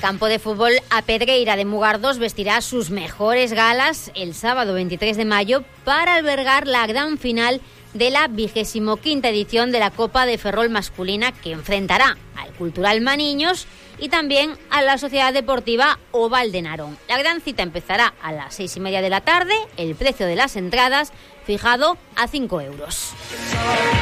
campo de fútbol A Pedreira de Mugardos vestirá sus mejores galas el sábado 23 de mayo para albergar la gran final de la 25ª edición de la Copa de Ferrol masculina, que enfrentará al Cultural Maniños y también a la Sociedad Deportiva Oval de Narón. La gran cita empezará a las 6:30 de la tarde, el precio de las entradas fijado a 5 euros.